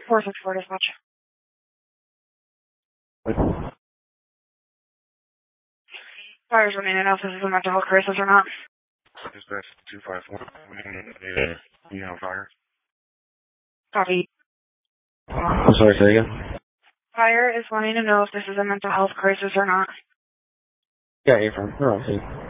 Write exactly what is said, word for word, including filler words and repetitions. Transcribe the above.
four six four dispatch. Fires remaining off. This is a mental health crisis or not? Dispatch two five four. You have fire? Copy. I'm sorry, say again? Fire is wanting to know if this is a mental health crisis or not. Yeah, April. We're on scene.